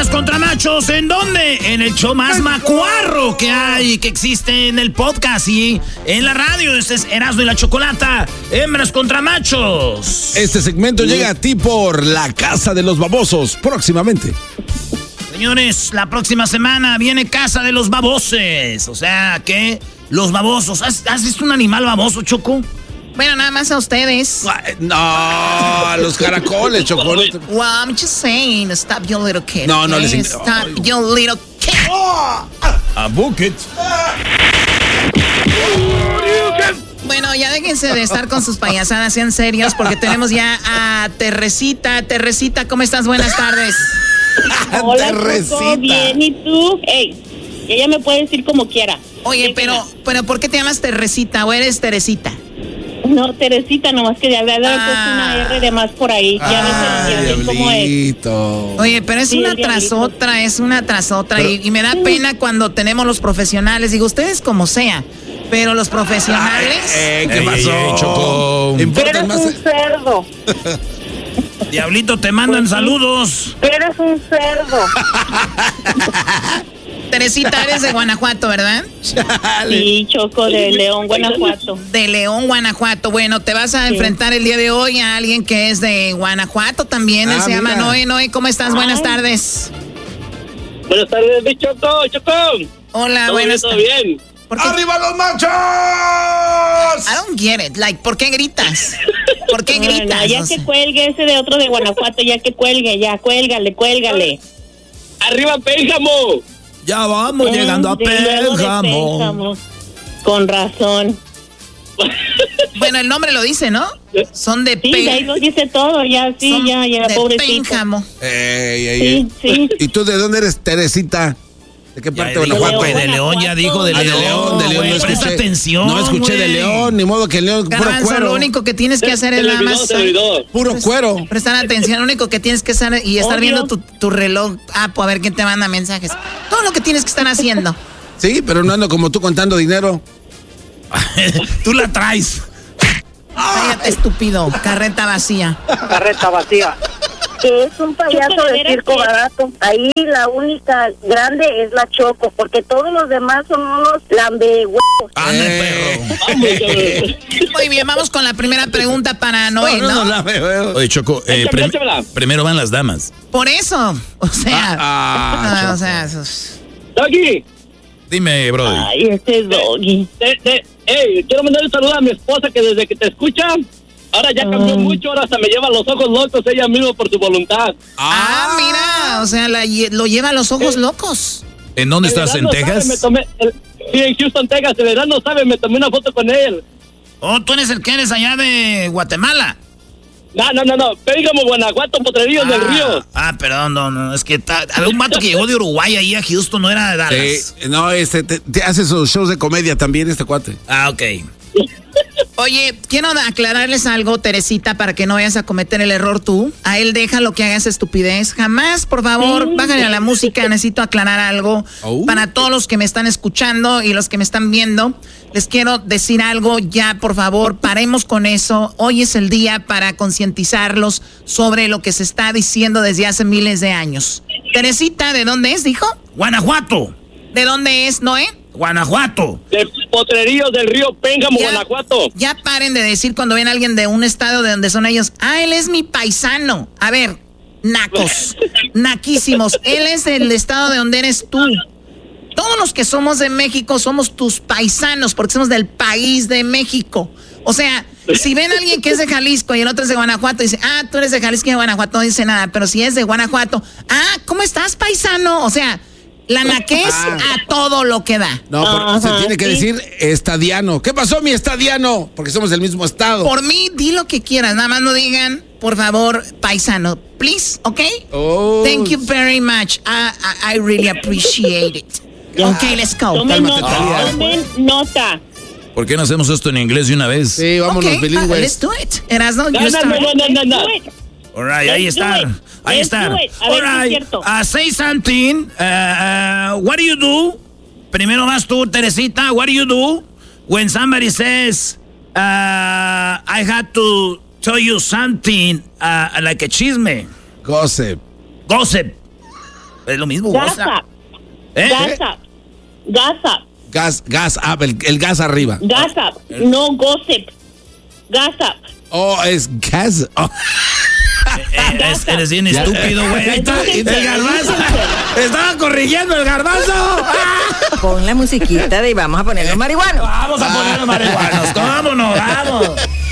Hembras contra machos, ¿en dónde? En el show más macuarro que hay, que existe en el podcast y en la radio. Este es Erasmo y la Chocolata. Hembras contra machos. Este segmento llega a ti por La Casa de los Babosos, próximamente. Señores, la próxima semana viene Casa de los Baboses. O sea, que los babosos. ¿Has visto un animal baboso, Choco? Bueno, nada más a ustedes. No, a los caracoles, Choco. Well, I'm just saying, stop your little kid. No, no les Stop your little kid. A bucket. Bueno, ya déjense de estar con sus payasadas, sean serios, porque tenemos ya a Terresita. Terresita, ¿cómo estás? Buenas tardes. Hola, Choco, bien, ¿y tú? Ey, ella me puede decir como quiera. Oye, pero ¿por qué te llamas Terresita o eres Teresita? No, Teresita, nomás que de haber puesto una R de más por ahí. Ya ves cómo es. Oye, pero es una tras otra, y me da pena cuando tenemos los profesionales. Digo, ustedes como sea, pero los profesionales... ¿Qué pasó, Choco? Eres un cerdo. Diablito, te mandan saludos. Eres un cerdo. Teresita, eres de Guanajuato, ¿verdad? Sí, Choco, de León, Guanajuato. De León, Guanajuato. Bueno, te vas a enfrentar el día de hoy a alguien que es de Guanajuato también. Él se llama Noé. Noé, ¿cómo estás? Buenas tardes. Buenas tardes, mi Choco. Hola, buenas tardes. ¿Todo bien? ¡Arriba los machos! I don't get it. Like, ¿por qué gritas? ¿Por qué gritas? No, ya que cuelgue ese de otro de Guanajuato, ya que cuelgue, ya, cuélgale. ¡Arriba, Pénjamo! Ya vamos llegando a Pénjamo. Con razón. Bueno, el nombre lo dice, ¿no? Son de Sí, ahí lo dice todo, ya, sí, ya, de pobrecito. Pénjamo. Sí. ¿Y tú de dónde eres, Teresita? ¿De qué parte de Guanajuato? Guanajuato? De León, ya dijo de León. De León, no presta escuché. atención. No escuché de güey. León, ni modo que León, puro Garbanzo, cuero. lo único que tienes que hacer es nada más Puro cuero. prestar atención. Lo único que tienes que hacer y estar viendo tu reloj a ver quién te manda mensajes. Todo lo que tienes que estar haciendo. Sí, pero no ando como tú contando dinero. Tú la traes. Cállate, estúpido. Carreta vacía. Que es un payaso de circo barato. Ahí la única grande es la Choco, porque todos los demás son unos lambehuevos. Perro. Muy bien, vamos con la primera pregunta para Noé, ¿no? Oye, Choco, primero van las damas. Por eso. O sea, Doggy. Dime, brody. Ay, este Doggy. Quiero mandar un saludo a mi esposa que desde que te escucha, ahora ya cambió mucho, ahora hasta me lleva los ojos locos ella misma por su voluntad. Mira, o sea, lo lleva a los ojos locos. ¿En dónde estás? ¿En Texas? Sí, en Houston, Texas. El verano, ¿sabe? Me tomé una foto con él. Oh, tú eres el que eres allá de Guatemala. No. Pénjamo, Guanajuato, Potrerillos del Río. Perdón, no. Es que había un vato que llegó de Uruguay ahí a Houston, no era de Dallas. No, te hace sus shows de comedia también, este cuate. Ok. Oye, quiero aclararles algo, Teresita, para que no vayas a cometer el error tú. A él déjalo que haga esa estupidez. Jamás, por favor, bájale a la música. Necesito aclarar algo. Para todos los que me están escuchando y los que me están viendo, les quiero decir algo ya, por favor, paremos con eso. Hoy es el día para concientizarlos sobre lo que se está diciendo desde hace miles de años. Teresita, ¿de dónde es, dijo? Guanajuato. ¿De dónde es, Noé? Guanajuato. De Potrerillos del Río, Pénjamo, Guanajuato. Ya paren de decir cuando ven a alguien de un estado de donde son ellos, él es mi paisano. A ver, nacos, naquísimos. Él es del estado de donde eres tú. Todos los que somos de México somos tus paisanos porque somos del país de México. O sea, si ven a alguien que es de Jalisco y el otro es de Guanajuato, dice, tú eres de Jalisco y de Guanajuato, no dice nada. Pero si es de Guanajuato, ¿cómo estás, paisano? O sea, la naquez a todo lo que da. No, se tiene que decir estadiano. ¿Qué pasó, mi estadiano? Porque somos del mismo estado. Por mí, di lo que quieras. Nada más no digan, por favor, paisano. Please, ¿ok? Thank you very much. I really appreciate it. Okay, let's go. Tomen nota. ¿Por qué no hacemos esto en inglés de una vez? Sí, vámonos bilingües. Let's do it. Erasmo, No. All right, ahí está. Ahí está. All right, say something. What do you do? Primero vas tú, Teresita. What do you do when somebody says, I had to tell you something like a chisme? Gossip. Gossip. Es lo mismo, Gossip. Gas up, el gas arriba. Gossip, no gossip. Gossip. Oh, es gas. Oh. Eres bien estúpido, güey. Ahí está, el garbanzo. Estaba corrigiendo el garbanzo. Pon la musiquita de vamos a ponernos marihuanos. Vamos a ponernos marihuanos. Vámonos, vamos.